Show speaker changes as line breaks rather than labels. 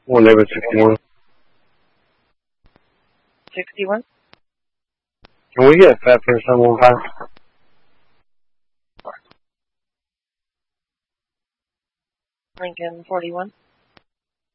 We'll live at 61.
61?
Can we get a fat person one time?
Lincoln 41?